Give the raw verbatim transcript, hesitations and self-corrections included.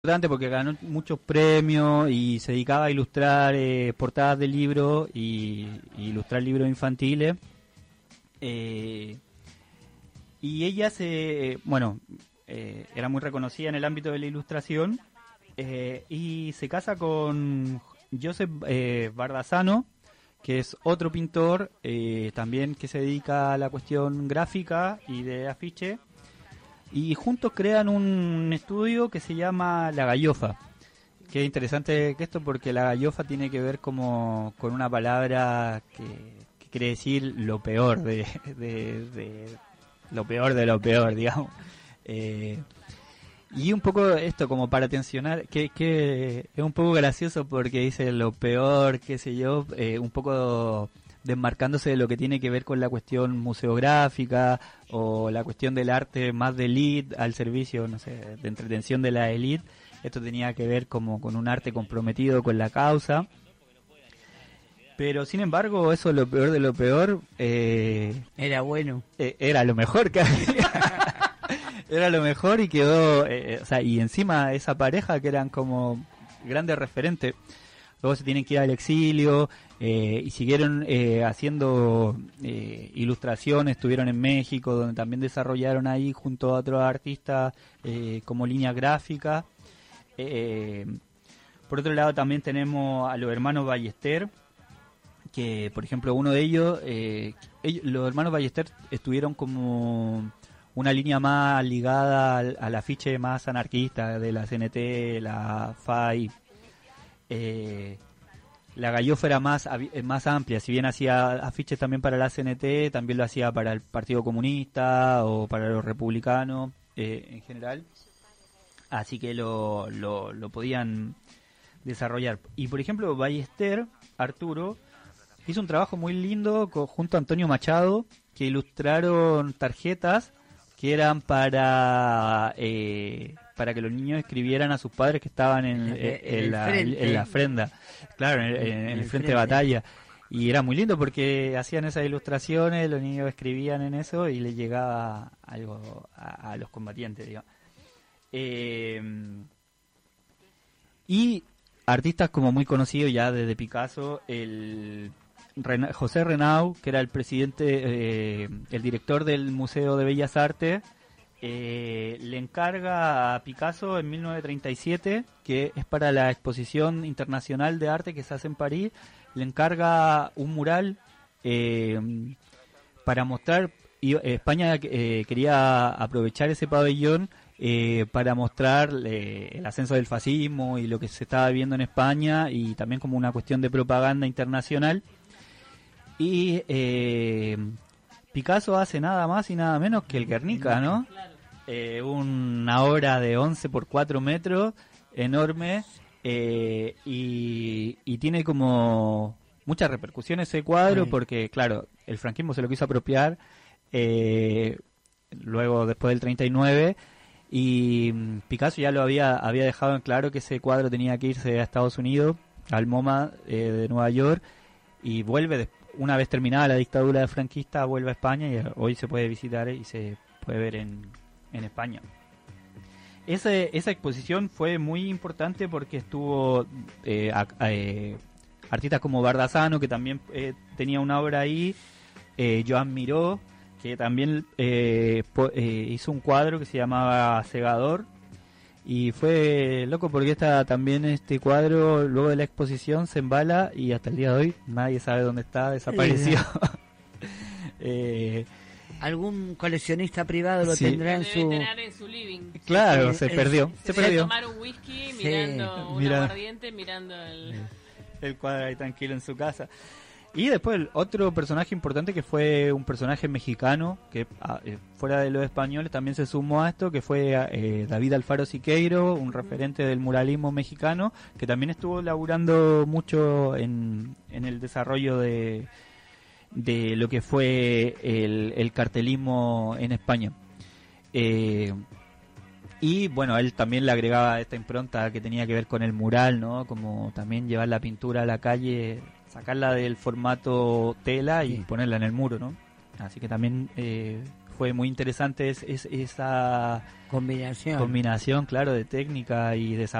Importante porque ganó muchos premios y se dedicaba a ilustrar eh, portadas de libros y, y ilustrar libros infantiles. Eh, y ella se, bueno, eh, era muy reconocida en el ámbito de la ilustración eh, y se casa con Joseph eh, Bardazano, que es otro pintor eh, también que se dedica a la cuestión gráfica y de afiche. Y juntos crean un estudio que se llama La Gallofa. Que es interesante que esto porque la gallofa tiene que ver como con una palabra que, que quiere decir lo peor de, de, de lo peor de lo peor, digamos. Eh, y un poco esto como para tensionar, que, que es un poco gracioso porque dice lo peor, qué sé yo, eh, un poco desmarcándose de lo que tiene que ver con la cuestión museográfica o la cuestión del arte más de élite al servicio, no sé, de entretención de la élite. Esto tenía que ver como con un arte comprometido con la causa. Pero sin embargo, eso lo peor de lo peor eh, era bueno. Eh, era lo mejor que había. Era lo mejor y quedó, eh, o sea, y encima esa pareja que eran como grandes referentes. Luego se tienen que ir al exilio eh, y siguieron eh, haciendo eh, ilustraciones, estuvieron en México, donde también desarrollaron ahí junto a otros artistas eh, como línea gráfica. Eh, por otro lado también tenemos a los hermanos Ballester, que por ejemplo uno de ellos, eh, ellos los hermanos Ballester estuvieron como una línea más ligada al, al afiche más anarquista de la C N T, la F A I. Eh, la gallofa era más más amplia, si bien hacía afiches también para la C N T, también lo hacía para el Partido Comunista o para los republicanos eh, en general, así que lo, lo, lo podían desarrollar. Y por ejemplo Ballester, Arturo, hizo un trabajo muy lindo con, junto a Antonio Machado, que ilustraron tarjetas que eran para eh, para que los niños escribieran a sus padres que estaban en, en, en, en, la, en la ofrenda, claro, en, en, en el, el frente de batalla. Y era muy lindo porque hacían esas ilustraciones, los niños escribían en eso y les llegaba algo a, a los combatientes, digamos. Eh, y artistas como muy conocidos ya desde Picasso, el Ren- José Renau, que era el presidente, eh, el director del Museo de Bellas Artes, eh, le encarga a Picasso en mil novecientos treinta y siete, que es para la exposición internacional de arte que se hace en París, le encarga un mural eh, para mostrar, y eh, España eh, quería aprovechar ese pabellón eh, para mostrar eh, el ascenso del fascismo y lo que se estaba viviendo en España, y también como una cuestión de propaganda internacional. Y eh, Picasso hace nada más y nada menos que el Guernica, ¿no? Eh, una obra de once por cuatro metros, enorme, eh, y, y tiene como muchas repercusiones ese cuadro, porque claro, el franquismo se lo quiso apropiar eh, luego después del treinta y nueve, y Picasso ya lo había, había dejado en claro que ese cuadro tenía que irse a Estados Unidos, al MoMA eh, de Nueva York, y vuelve después. Una vez terminada la dictadura franquista, vuelve a España y hoy se puede visitar y se puede ver en, en España. Ese, esa exposición fue muy importante porque estuvo eh, a, a, eh, artistas como Bardazano, que también eh, tenía una obra ahí, eh, Joan Miró, que también eh, po, eh, hizo un cuadro que se llamaba Segador. Y fue loco porque esta, también este cuadro luego de la exposición se embala y hasta el día de hoy nadie sabe dónde está, desapareció. eh, Algún coleccionista privado lo sí. tendrá en su... tener en su living. Claro, sí, se es, perdió. Se, se se perdió. tomar un whisky mirando sí. un Mira, aguardiente, mirando el... el cuadro ahí tranquilo en su casa. Y después el otro personaje importante que fue un personaje mexicano, que eh, fuera de los españoles también se sumó a esto, que fue eh, David Alfaro Siqueiro, un referente del muralismo mexicano, que también estuvo laburando mucho en, en el desarrollo de, de lo que fue el, el cartelismo en España. Eh, y bueno, él también le agregaba esta impronta que tenía que ver con el mural, ¿no? Como también llevar la pintura a la calle, sacarla del formato tela y sí. ponerla en el muro, ¿no? Así que también eh, fue muy interesante es, es- esa Combinación. combinación, claro, de técnica y desarrollo